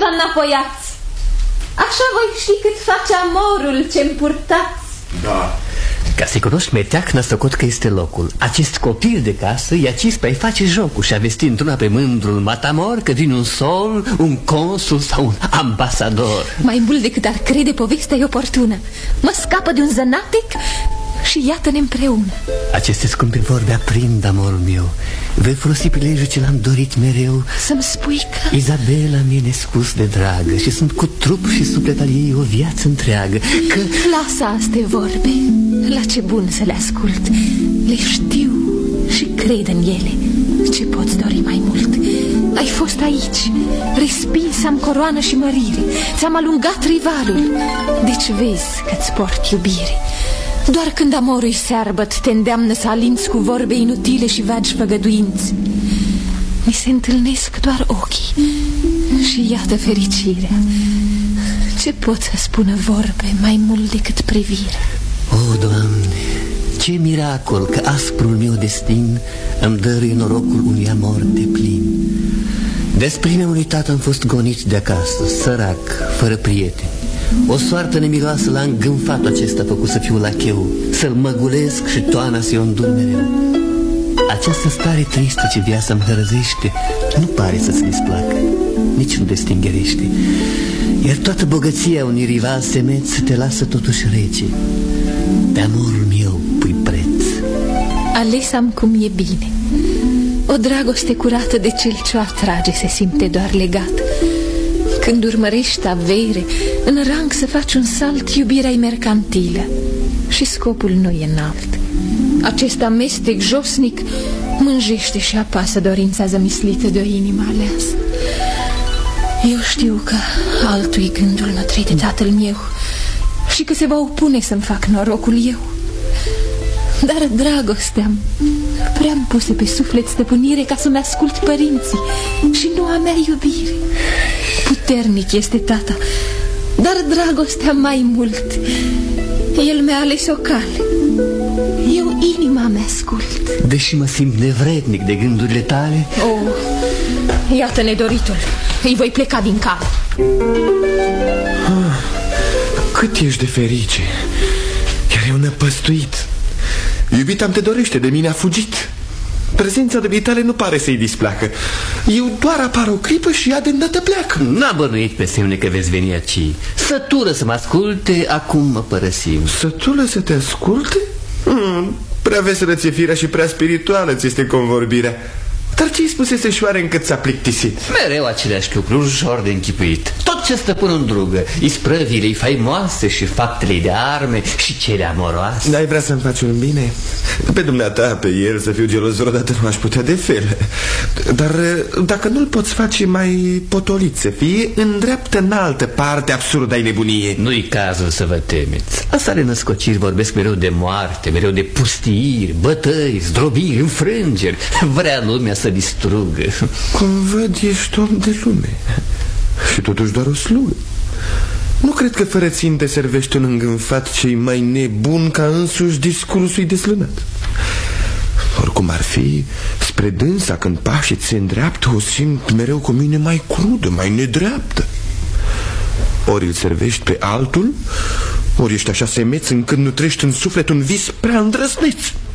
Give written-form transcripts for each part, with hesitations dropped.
înapoiați. Așa voi ști cât face amorul ce-mi purtați. Da. Ca să-i cunoști meteac, socot că este locul. Acest copil de casă i-a cis pe-ai face jocul și a vestit într-una pe mândrul matamor că vine un sol, un consul sau un ambasador. Mai mult decât ar crede, povestea e oportună. Mă scapă de un zănatic și iată-ne împreună. Aceste scumpe vorbe aprind amorul meu. Vei folosi prilejul ce l-am dorit mereu. Să-mi spui că Izabela mi-e nespus de dragă și sunt cu trup și suflet al ei o viață întreagă. Că... Lasă aste vorbe, la ce bun să le ascult. Le știu și cred în ele. Ce poți dori mai mult? Ai fost aici, respins am coroană și mărire. Ți-am alungat rivalul. Deci vezi că-ți port iubire. Doar când amorul-i searbăt te îndeamnă să alinți cu vorbe inutile și vagi făgăduinți. Mi se întâlnesc doar ochii și iată fericirea. Ce pot să spună vorbe mai mult decât privire? O, Doamne, ce miracol că asprul meu destin îmi dăruie norocul unui amor deplin. Despre unui tată am fost gonit de acasă, sărac, fără prieteni. O soartă nemiloasă l-a îngânfat acesta, făcut să fiu lacheu, să-l măgulesc și toana să-i o îndur mereu. Această stare tristă ce viața-mi hărăzește nu pare să-ți displacă, nici nu te stingerește. Iar toată bogăția unui rival semeț te lasă totuși rece. Pe amorul meu pui preț. Ales am cum e bine. O dragoste curată de cel ce o atrage se simte doar legat. Când urmărești avere, în rang să faci un salt, iubirea-i mercantilă și scopul nu e înalt. Acest amestec josnic mânjește și apasă dorința zămislită de o inimă aleasă. Eu știu că altui gândul nătrit de tatăl meu și că se va opune să-mi fac norocul eu. Dar dragostea prea-mi puse pe suflet stăpânire ca să-mi ascult părinții și nu a mea iubire. Puternic este tata, dar dragostea mai mult. El mi-a ales o cale, eu inima mea ascult. Deși mă simt nevrednic de gândurile tale. Oh, iată nedoritul, îi voi pleca din cale. Cât ești de ferice. Chiar eu năpăstuit. Iubita-mi te dorește, de mine a fugit. Prezența dumitale nu pare să-i displacă. Eu doar apar o clipă și ea de îndată pleacă. N-am bănuit pe semne că veți veni aici. Sătură să mă asculte, acum mă părăsim. Sătură să te asculte? Prea veselă ți-e firea și prea spirituală ți este convorbirea. Dar ce-i spusese șoare încât s-a plictisit? Mereu aceleași lucruri, ușor de închipuit. Tot ce stăpân îndrugă, isprăvile-i faimoase și faptele de arme și cele amoroase. N-ai vrea să-mi faci un bine? Pe dumneata, pe el, să fiu gelos vreodată nu aș putea de fel. Dar dacă nu-l poți face mai potolit să fie, îndreaptă în altă parte absurda-i nebunie. Nu-i cazul să vă temeți. Asale născociri vorbesc mereu de moarte, mereu de pustiiri, bătăi, zdrobiri, înfrângeri. Vrea lumea să distrugă. Cum văd, ești om de lume și totuși doar o slugă. Nu cred că fără ținte servește un îngânfat cei mai nebun ca însuși discursul deslănat. Oricum ar fi, spre dânsa când pașii se îndreaptă, o simt mereu cu mine mai crudă, mai nedreaptă. Ori îl servești pe altul, ori ești așa semeț încât nu trești în suflet un vis prea îndrăzneț.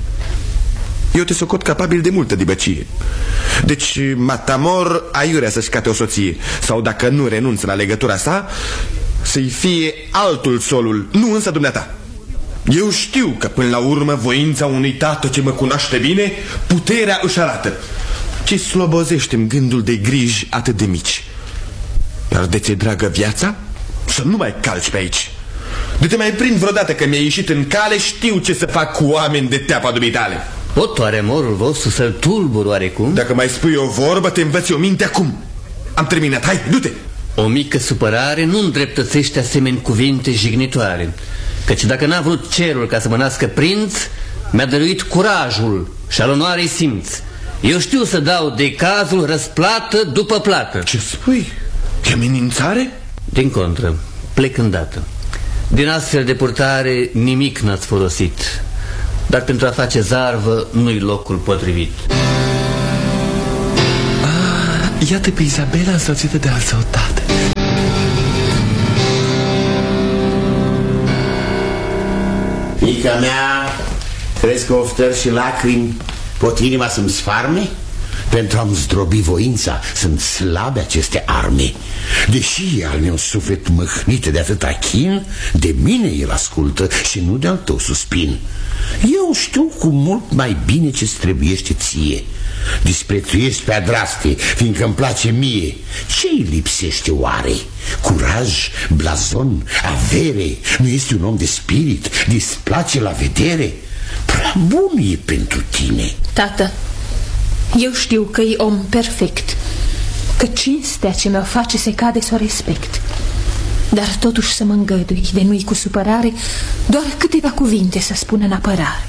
Eu te socot capabil de multă dibăcie. Deci matamor aiurea să-și cate o soție. Sau dacă nu renunță la legătura sa, să-i fie altul solul, nu însă dumneata. Eu știu că până la urmă voința unui tată ce mă cunoaște bine, puterea își arată. Ce slobozește-mi gândul de griji atât de mici. Iar de ți-e dragă viața, să nu mai calci pe aici. De te mai prind vreodată că mi-ai ieșit în cale, știu ce să fac cu oameni de teapa dumitale. Pot oare morul vostru să-l tulbur oarecum? Dacă mai spui o vorbă, te învăți o minte acum. Am terminat, hai, du-te! O mică supărare nu îndreptățește asemeni cuvinte jignitoare. Căci dacă n-a vrut cerul ca să mă nască prinț, mi-a dăruit curajul și al onoarei simț. Eu știu să dau de cazul răsplată după plată. Ce spui? E amenințare? Din contră, plec îndată. Din astfel de purtare nimic n-ați folosit. Dar pentru a face zarvă nu-i locul potrivit. Iată pe Izabela însoțită de al său tată. Fiica mea, crezi că oftări și lacrimi pot inima să-mi sfarme? Pentru a-mi zdrobi voința, sunt slabe aceste arme. Deși e al meu suflet mâhnit de atâta chin, de mine el ascultă și nu de-al tău suspin. Eu știu cu mult mai bine ce-ți trebuiește ție. Disprețuiești pe Adraste, fiindcă îmi place mie. Ce-i lipsește oare? Curaj, blazon, avere? Nu este un om de spirit? Displace la vedere? Prea bun e pentru tine. Tată, eu știu că e om perfect, că cinstea ce mă face se cade să o respect. Dar totuși să mă îngădui de nu-i cu supărare doar câteva cuvinte să spun în apărare.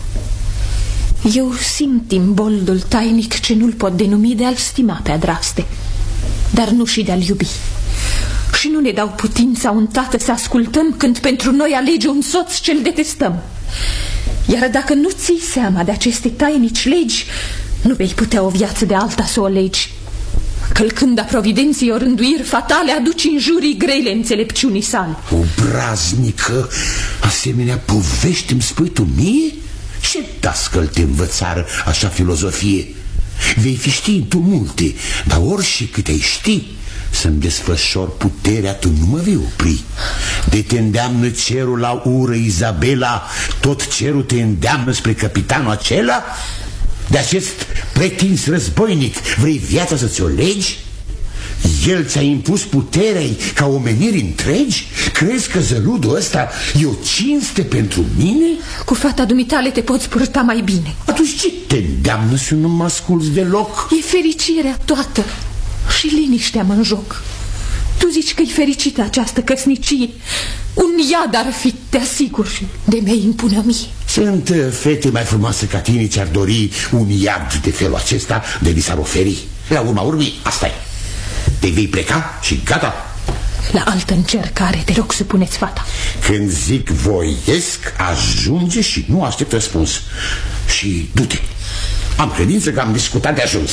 Eu simt imboldul tainic ce nu-l pot denumi de a-l stima pe Adraste, dar nu și de a-l iubi. Și nu ne dau putința un tată să ascultăm când pentru noi alege un soț ce-l detestăm. Iar dacă nu ții seama de aceste tainici legi, nu vei putea o viață de alta să o legi. Călcând a providenției o rânduiri fatale, aduci injurii grele înțelepciunii sale. Obraznică, asemenea povești îmi spui tu mie? Ce dascăl te învățară așa filozofie? Vei fi știind tu multe, dar orice cât ai ști, să-mi desfășor puterea, tu nu mă vei opri. De te îndeamnă cerul la ură, Izabela, tot cerul te îndeamnă spre capitanul acela? De acest pretins războinic vrei viața să ți-o legi? El ți-a impus puterea ca omeniri întregi? Crezi că zăludul ăsta e o cinste pentru mine? Cu fata dumitale te poți purta mai bine. Atunci ce te îndeamnă să nu mă asculți deloc? E fericirea toată și liniștea mă în joc. Tu zici că e fericită această căsnicie. Un iad ar fi, te asigur, de mi-ai impune mie. Sunt fete mai frumoase ca tine ce-ar dori un iad de felul acesta de li s-ar oferi. La urma urmei, asta e. Te vei pleca și gata. La altă încercare te rog să puneți fata. Când zic voiesc, ajunge și nu aștept răspuns. Și du-te. Am credință că am discutat de ajuns.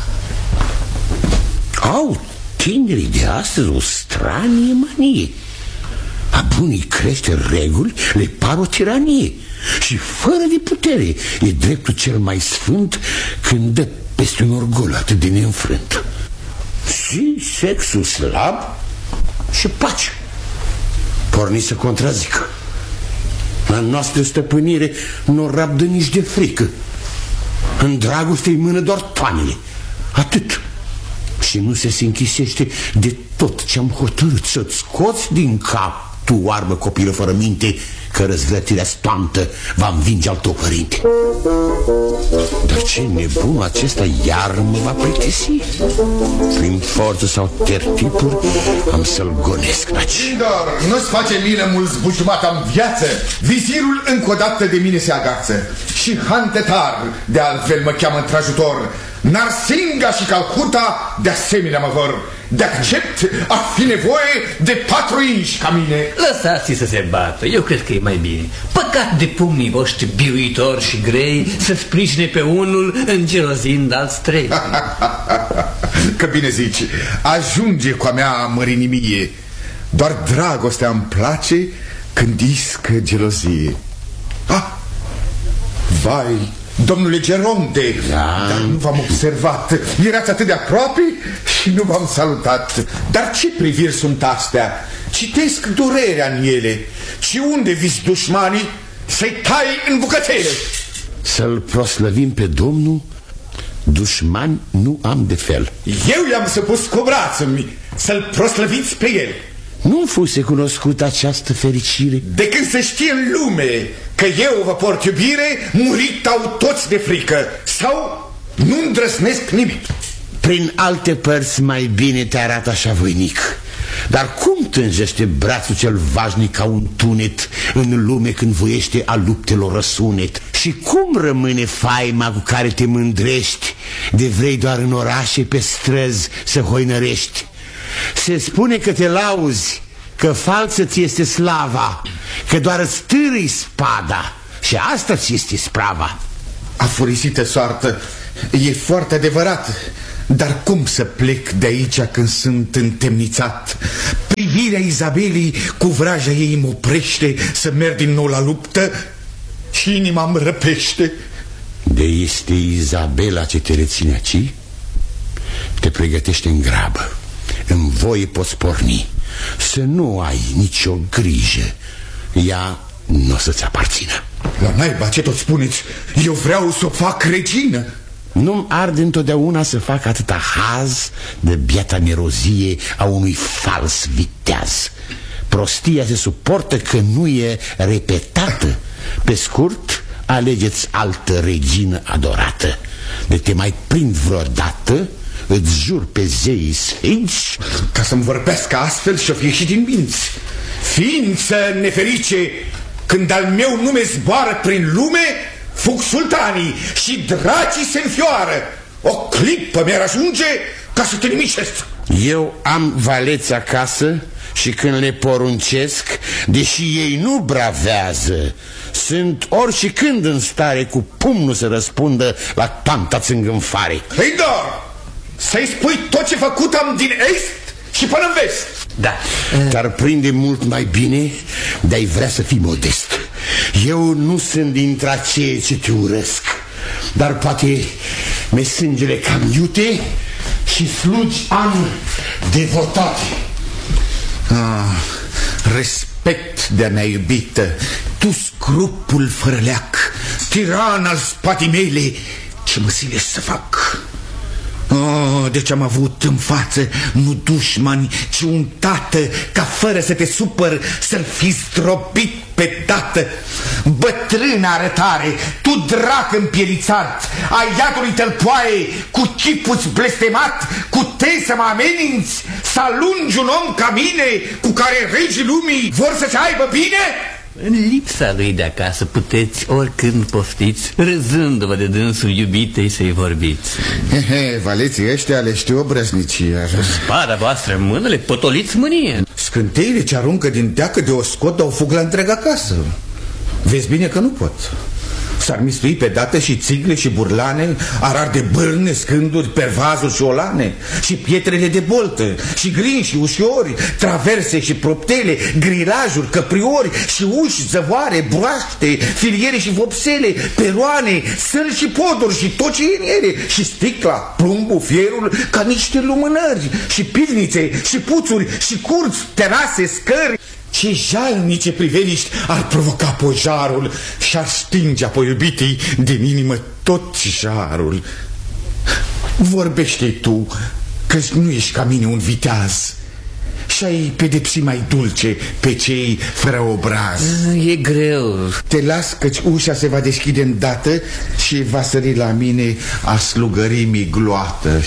Au tinerii de astăzi o stranie manie. A bunii crește reguli le par o tiranie. Și fără de putere e dreptul cel mai sfânt când dă peste un orgol atât de neînfrânt. Și sexul slab și pace. Porni să contrazică. La noastră stăpânire nu rabdă nici de frică. În dragoste-i mână doar toanele. Atât. Și nu se închisește de tot ce-am hotărât să-ți scoți din cap, tu oarbă copilă fără minte, că răzvrătirea stoantă va învinge al tău părinte. Dar ce nebun acesta iar mă va plictisi? Prin forță sau tertipuri am să-l gonesc. Dar nu-ți face milă mult zbuciumata în viață. Vizirul încă o dată de mine se agață. Și Hantetar de altfel mă cheamă într-ajutor. Narsinga și Calcuta de asemenea mă vor. De accept ar fi nevoie de 4 inși ca mine. Lăsați-i să se bată, eu cred că e mai bine. Păcat de pumnii voștri biruitori și grei să sprijine pe unul îngelozind alți 3. Că bine zici, ajunge cu a mea mărinimie. Doar dragostea îmi place când iscă gelozie. Vai, domnule Geronte, dar nu v-am observat. Erați atât de aproape și nu v-am salutat. Dar ce priviri sunt astea? Citesc durerea în ele. Și unde vis dușmanii? Să-i tai în bucățele. Să-l proslăvim pe Domnul, dușmani nu am de fel. Eu i-am supus cu brațul să-l proslăviți pe el. Nu fuse cunoscută această fericire? De când se știe în lume că eu vă port iubire, murit au toți de frică. Sau nu îndrăznesc nimic. Prin alte părți mai bine te arată așa voinic. Dar cum tânjește brațul cel vașnic ca un tunet în lume când voiește a luptelor răsunet? Și cum rămâne faima cu care te mândrești de vrei doar în orașe pe străzi să hoinărești? Se spune că te lauzi, că falsă ți este slava, că doar îți târâi spada și asta ți este sprava. Afurisită soartă, e foarte adevărat. Dar cum să plec de aici când sunt întemnițat? Privirea Izabelii cu vraja ei mă oprește să merg din nou la luptă. și inima îmi răpește. De este Izabela ce te reține aici? Te pregătește în grabă. În voie poți porni. Să nu ai nicio grijă. Ea nu o să-ți aparțină. La naiba, ce tot spuneți? Eu vreau să o fac regină. Nu-mi arde întotdeauna să fac atâta haz de biata nerozie a unui fals viteaz. Prostia se suportă că nu e repetată. Pe scurt, alegeți altă regină adorată. De te mai prind vreodată, îți jur pe zeii sfinți. Ca să-mi vorbească astfel și-o fie și din minți. Ființă neferice, când al meu nume zboară prin lume, fug sultanii și dracii se înfioară. O clipă mi-ar ajunge ca să te nimicesc. Eu am valeți acasă și când le poruncesc, deși ei nu bravează, sunt oricând în stare cu pumnul să răspundă la toanta-ți îngânfare. Hei, dar să-i spui tot ce făcut am din est și până în vest. Da. Te-ar prinde mult mai bine, de-ai vrea să fii modest. Eu nu sunt dintre aceia ce te urăsc, dar poate mi-e sângele cam iute și slugi am devotate. Respect de-a mea iubită, tu scrupul fără leac, tiran al spatii mele, ce mă silești să fac? Deci am avut în față nu dușmani, ci un tată, ca fără să te supăr să-l fi zdrobit pe dată. Bătrână arătare, tu drac împielițat, ai iadului tălpoaie, cu chipul-ți blestemat, cu te să mă ameninți, să alungi un om ca mine, cu care regii lumii vor să-ți aibă bine? În lipsa lui de acasă puteți oricând poftiți, râzându-vă de dânsul iubitei să-i vorbiți. Valeții ăștia le știu obrăznicie. Spada voastră în mână le potoliți mânie. Scânteile ce aruncă din deacă de o scot au fug la întreaga casă. Vezi bine că nu pot. S-ar mistui pe dată și țigle și burlane, ar arde bârne, scânduri, pervazuri și olane, și pietrele de boltă, și grini și ușiori, traverse și proptele, grilajuri, căpriori și uși, zăvoare, broaște, filiere și vopsele, peroane, săli și poduri și tot ce e în ele, și sticla, plumbul, fierul, ca niște lumânări, și pivnițe, și puțuri, și curți, terase, scări. Ce jalnice priveliști ar provoca pojarul și ar stinge apoi iubitei din inimă tot jarul. Vorbește tu, că nu ești ca mine un viteaz și ai pedepsi mai dulce pe cei fără obraz. E greu. Te las căci ușa se va deschide îndată și va sări la mine a slugărimii gloată.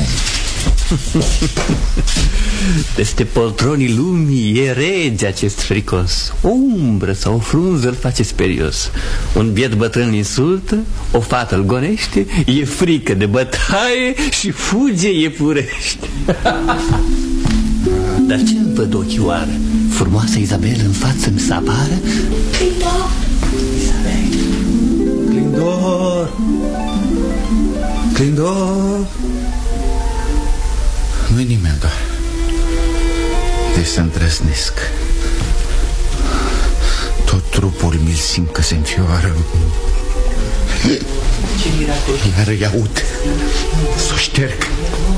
Peste poltronii lumii e rege acest fricos. O umbră sau o frunză îl face sperios. Un biet bătrân îl insultă, o fată îl gonește, e frică de bătaie și fuge iepurește. Dar ce-mi văd ochii oară? Frumoasa Izabela în față mi s-apară. Clindor! Clindor! Clindor! Nu-i nimeni, doar de să îndrăznesc. Tot trupul mi-l simt că se înfioară. Ce miracol! Iar îi aud. S-o șterg.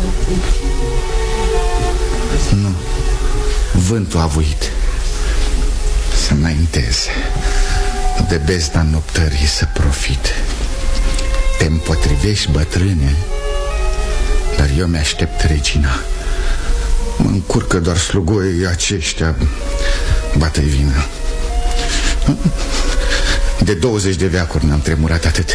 Nu, vântul a voit să înaintez, de bezna noptării să profit. Te împotrivești, bătrâne, dar eu mi-aștept regina. Mă încurcă doar slugoii aceștia. Bată-i vină. De 20 de veacuri n-am tremurat atât.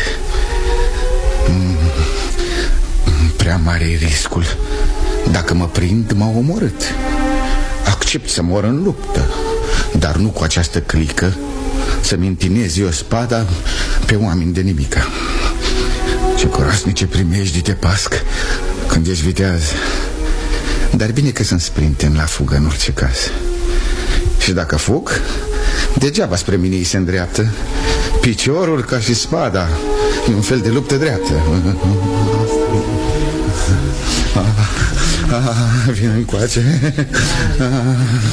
Prea mare e riscul. Dacă mă prind, m-au omorât. Accept să mor în luptă, dar nu cu această clică să-mi întinez eu spada pe oameni de nimica. Ce groasnice primești te pasc când ești viteaz. Dar bine că sunt sprinten la fugă în orice caz. Și dacă fug, degeaba spre mine îi se îndreaptă. Piciorul ca și spada e un fel de luptă dreaptă. Vino încoace.